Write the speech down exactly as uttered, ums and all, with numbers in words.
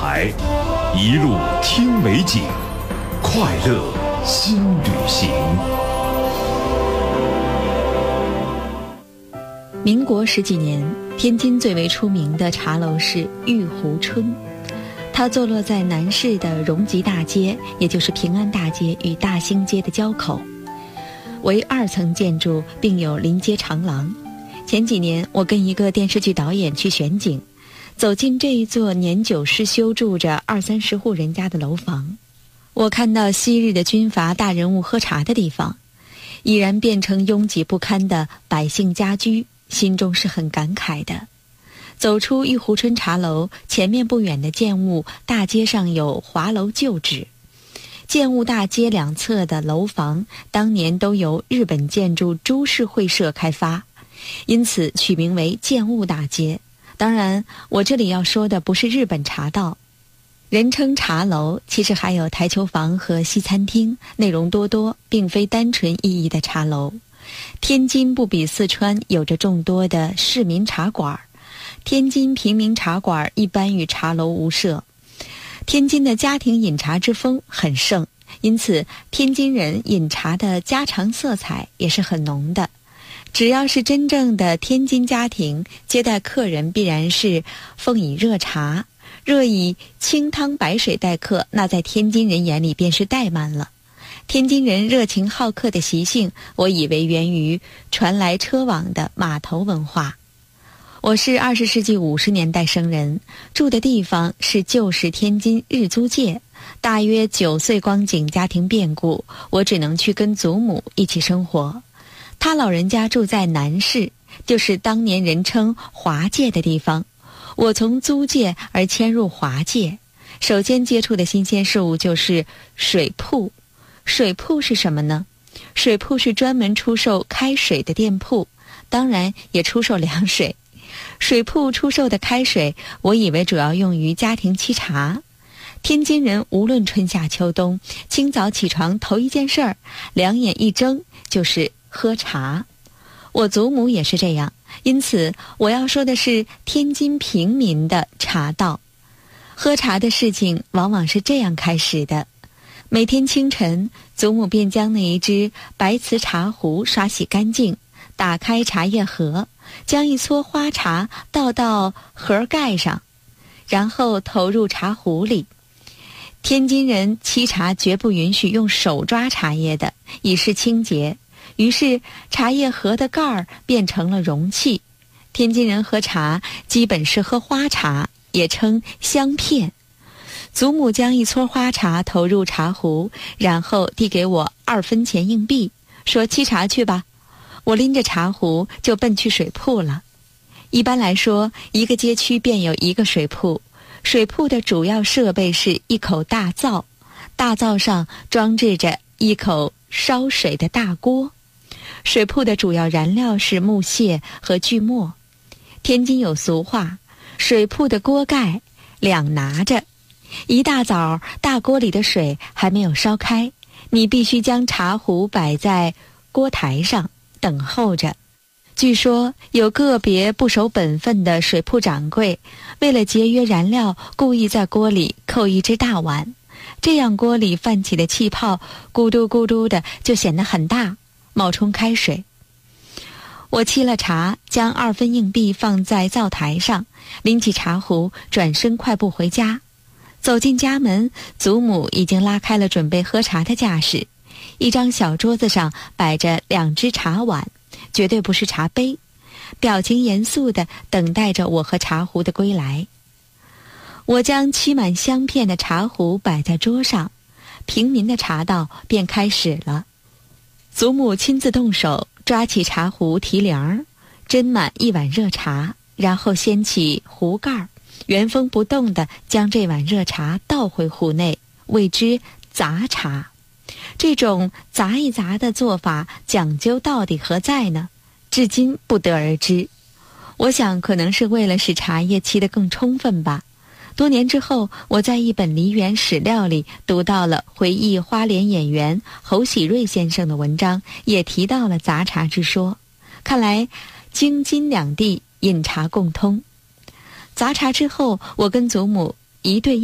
台，一路听美景，快乐新旅行。 民国十几年，天津最为出名的茶楼是玉湖春，它坐落在南市的荣吉大街，也就是平安大街与大兴街的交口，为二层建筑，并有临街长廊。前几年，我跟一个电视剧导演去选景，走进这一座年久失修、住着二三十户人家的楼房，我看到昔日的军阀大人物喝茶的地方，已然变成拥挤不堪的百姓家居，心中是很感慨的。走出玉湖春茶楼，前面不远的建物大街上有华楼旧址。建物大街两侧的楼房当年都由日本建筑株式会社开发，因此取名为建物大街。当然，我这里要说的不是日本茶道，人称茶楼，其实还有台球房和西餐厅，内容多多，并非单纯意义的茶楼。天津不比四川有着众多的市民茶馆，天津平民茶馆一般与茶楼无涉。天津的家庭饮茶之风很盛，因此天津人饮茶的家常色彩也是很浓的。只要是真正的天津家庭，接待客人必然是奉以热茶，若以清汤白水待客，那在天津人眼里便是怠慢了。天津人热情好客的习性，我以为源于传来车往的码头文化。我是二十世纪五十年代生人，住的地方是旧时天津日租界。大约九岁光景，家庭变故，我只能去跟祖母一起生活。他老人家住在南市，就是当年人称华界的地方。我从租界而迁入华界，首先接触的新鲜事物就是水铺。水铺是什么呢？水铺是专门出售开水的店铺，当然也出售凉水。水铺出售的开水，我以为主要用于家庭沏茶。天津人无论春夏秋冬，清早起床头一件事儿，两眼一睁就是喝茶。我祖母也是这样，因此我要说的是天津平民的茶道。喝茶的事情往往是这样开始的。每天清晨，祖母便将那一只白瓷茶壶刷洗干净，打开茶叶盒，将一撮花茶倒到盒盖上，然后投入茶壶里。天津人沏茶绝不允许用手抓茶叶的，以示清洁。于是茶叶盒的盖儿变成了容器。天津人喝茶基本是喝花茶，也称香片。祖母将一撮花茶投入茶壶，然后递给我二分钱硬币，说沏茶去吧。我拎着茶壶就奔去水铺了。一般来说，一个街区便有一个水铺。水铺的主要设备是一口大灶，大灶上装置着一口烧水的大锅。水铺的主要燃料是木屑和锯末。天津有俗话，水铺的锅盖两拿着。一大早，大锅里的水还没有烧开，你必须将茶壶摆在锅台上等候着。据说有个别不守本分的水铺掌柜，为了节约燃料，故意在锅里扣一只大碗，这样锅里泛起的气泡咕嘟咕嘟的就显得很大，冒充开水。我沏了茶，将二分硬币放在灶台上，拎起茶壶，转身快步回家。走进家门，祖母已经拉开了准备喝茶的架势。一张小桌子上摆着两只茶碗，绝对不是茶杯，表情严肃地等待着我和茶壶的归来。我将沏满香片的茶壶摆在桌上，平民的茶道便开始了。祖母亲自动手，抓起茶壶提梁，斟满一碗热茶，然后掀起壶盖，原封不动地将这碗热茶倒回壶内，谓之砸茶。这种砸一砸的做法讲究到底何在呢？至今不得而知。我想可能是为了使茶叶沏得更充分吧。多年之后，我在一本梨园史料里读到了回忆花莲演员侯喜瑞先生的文章，也提到了砸茶之说。看来京津两地饮茶共通。砸茶之后，我跟祖母一对